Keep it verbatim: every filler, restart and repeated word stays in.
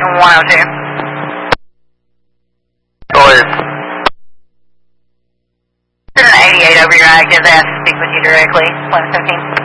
one oh two. Go ahead. There's an eighty-eight over your active. They have to speak with you directly. one fifteen.